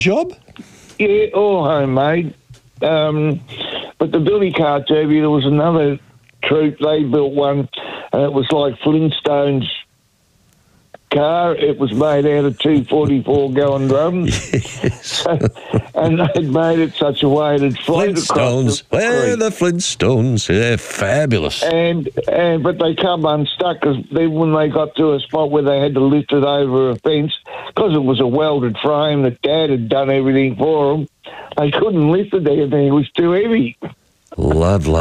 job? Yeah, all homemade. But the Billy Car Derby, there was another troop. They built one, and it was like Flintstones car. It was made out of 244 gallon drums. Yes. And they'd made it such a way it'd float across Flintstones. Where are the Flintstones? They're fabulous. but they come unstuck because when they got to a spot where they had to lift it over a fence, because it was a welded frame that Dad had done everything for them, they couldn't lift it. It was too heavy. Lovely.